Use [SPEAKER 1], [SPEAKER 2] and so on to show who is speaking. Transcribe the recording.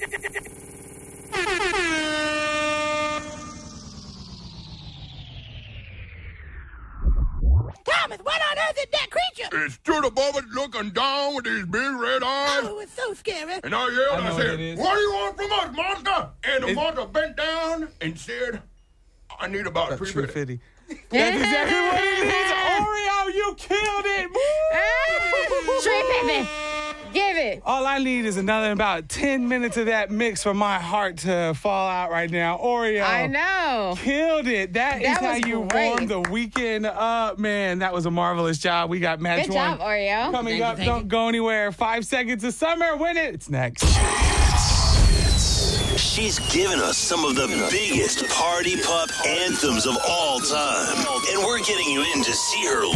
[SPEAKER 1] Thomas, what on earth is that creature?
[SPEAKER 2] It stood above it looking down with these big red eyes.
[SPEAKER 1] Oh, it's so scary.
[SPEAKER 2] And I yelled, I said,
[SPEAKER 3] it is.
[SPEAKER 2] what do you want from us, monster? And the monster bent down and said, I need about $350.
[SPEAKER 3] That's exactly what it is. Oreo, you killed it.
[SPEAKER 4] $350. Give it.
[SPEAKER 3] All I need is about 10 minutes of that mix for my heart to fall out right now. Oreo.
[SPEAKER 4] I know.
[SPEAKER 3] Killed it. That is how you warm the weekend up, man. That was a marvelous job. We got match
[SPEAKER 4] Good
[SPEAKER 3] one
[SPEAKER 4] job, Oreo.
[SPEAKER 3] coming up. Don't go anywhere. 5 seconds of summer. Win it. It's next.
[SPEAKER 5] She's given us some of the biggest party pup anthems of all time. And we're getting you in to see her